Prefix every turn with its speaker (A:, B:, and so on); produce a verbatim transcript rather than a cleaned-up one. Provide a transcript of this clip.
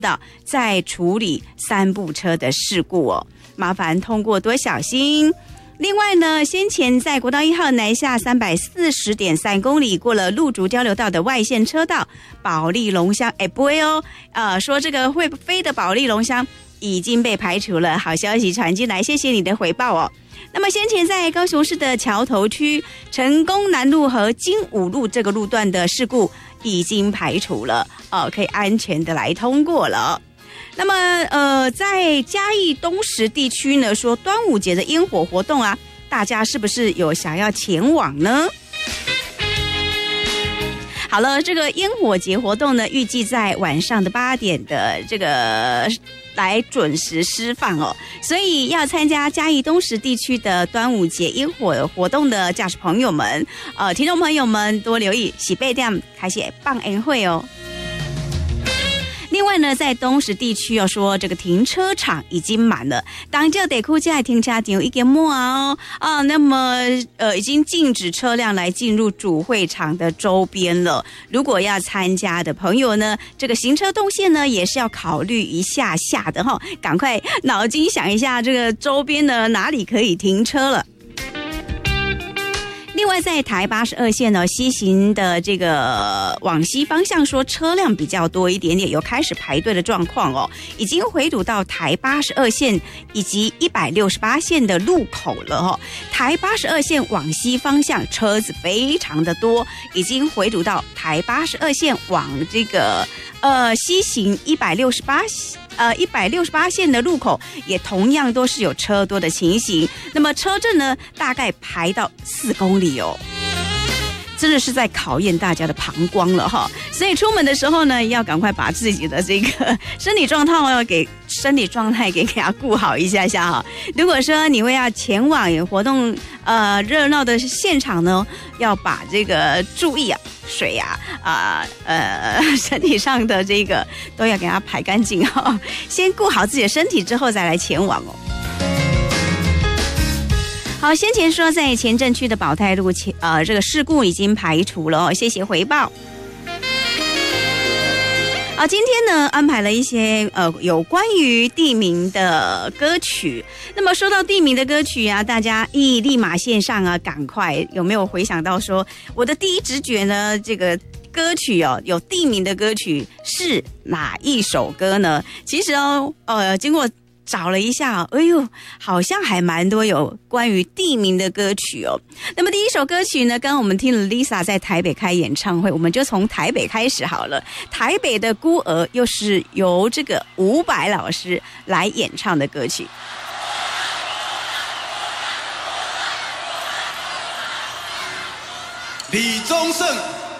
A: 在处理三部车的事故哦，麻烦通过多小心。另外呢，先前在国道一号南下三百四十点三公里，过了路竹交流道的外线车道保利龙乡，哎不会哦，呃，说这个会飞的保利龙乡已经被排除了，好消息传进来，谢谢你的回报哦。那么先前在高雄市的桥头区成功南路和金武路这个路段的事故已经排除了，哦，可以安全的来通过了。那么呃，在嘉义东石地区呢，说端午节的烟火活动啊，大家是不是有想要前往呢？好了，这个烟火节活动呢，预计在晚上的八点的这个来准时释放哦，所以要参加嘉义东石地区的端午节烟火活动的驾驶朋友们，呃，听众朋友们多留意，喜备店开始放烟会哦。另外呢，在东石地区要说这个停车场已经满了，当就得库在停车场一个末哦啊，那么呃已经禁止车辆来进入主会场的周边了。如果要参加的朋友呢，这个行车动线呢也是要考虑一下下的哈，赶快脑筋想一下这个周边呢哪里可以停车了。另外，在台八十二线呢，西行的这个往西方向说车辆比较多一点点，有开始排队的状况哦，已经回堵到台八十二线以及一百六十八线的路口了哦。台八十二线往西方向车子非常的多，已经回堵到台八十二线往这个呃西行一百六十八。呃，一百六十八线的路口也同样都是有车多的情形，那么车阵呢，大概排到四公里哦，真的是在考验大家的膀胱了哈。所以出门的时候呢，要赶快把自己的这个身体状态要给身体状态给给它顾好一下下哈。如果说你会要前往活动呃热闹的现场呢，要把这个注意啊。水呀、啊，呃呃，身体上的这个都要给它排干净哦。先顾好自己的身体之后再来前往哦。好，先前说在前镇区的保泰路前，呃，这个事故已经排除了哦，谢谢回报。好，今天呢安排了一些呃有关于地名的歌曲。那么说到地名的歌曲啊，大家一立马线上啊，赶快有没有回想到说我的第一直觉呢？这个歌曲哦，有地名的歌曲是哪一首歌呢？其实哦，呃，经过找了一下，哎呦，好像还蛮多有关于地名的歌曲哦。那么第一首歌曲呢，刚刚我们听了 Lisa 在台北开演唱会，我们就从台北开始好了。台北的孤儿又是由这个伍佰老师来演唱的歌曲。
B: 李宗盛。